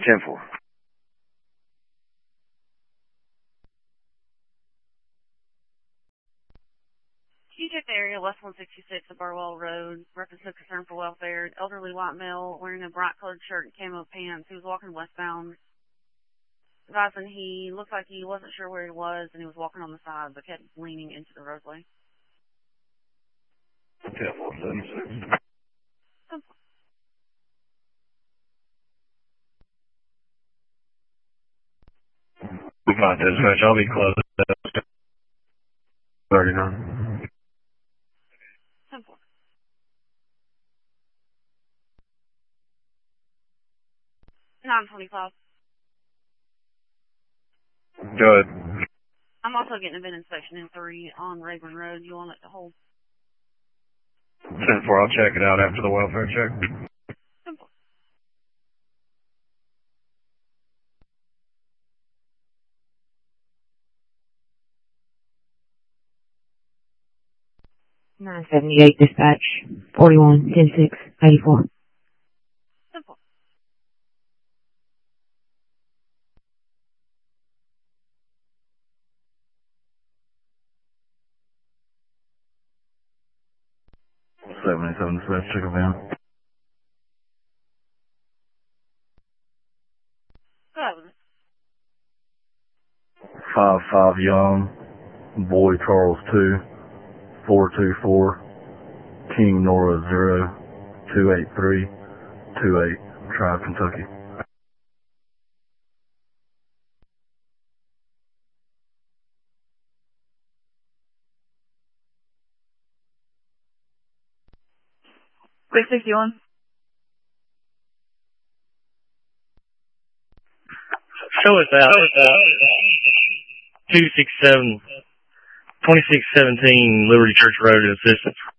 10-4. Can you check the area west 166 of Burwell Road? Reference to concern for welfare. Elderly white male wearing a bright colored shirt and camo pants. He was walking westbound. Advising he looked like he wasn't sure where he was and he was walking on the side but kept leaning into the roadway. 10-4, 76. We got this much. I'll be close. 39. 10-4. $9.25. Good. I'm also getting a VIN inspection in 3 on Rayburn Road. You want it to hold? 10-4. I'll check it out after the welfare check. 10-4. $978 dispatch. 41-10-6-84. 10-4. $77 dispatch. Check it out. Go ahead with it. 55 Young, Boy Charles 2, 424, King Nora 0, 283, 28, Tribe, Kentucky. Quick 61. Show us out. 267, 2617 Liberty Church Road, assistance.